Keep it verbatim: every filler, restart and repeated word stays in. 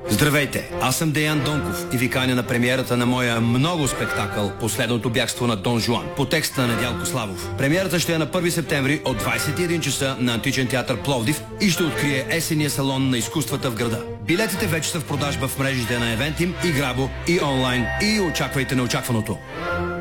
Здравейте, аз съм Деян Донков и ви каня на премиерата на моя много спектакъл "Последното бягство на Дон Жуан" по текста на Недялко Славов. Премиерата ще е на първи септември от двайсет и един часа на Античен театър Пловдив и ще открие есения салон на изкуствата в града. Билетите вече са в продажба в мрежите на Евентим и Грабо, и онлайн, и очаквайте неочакваното.